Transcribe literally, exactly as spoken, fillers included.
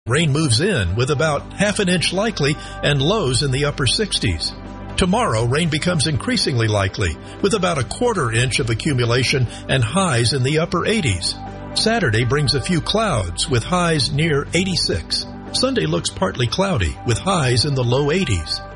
Rain moves in with about half an inch likely and lows in the upper sixties. Tomorrow, rain becomes increasingly likely with about a quarter inch of accumulation and highs in the upper eighties. Saturday brings a few clouds with highs near eighty-six. Sunday looks partly cloudy with highs in the low eighties.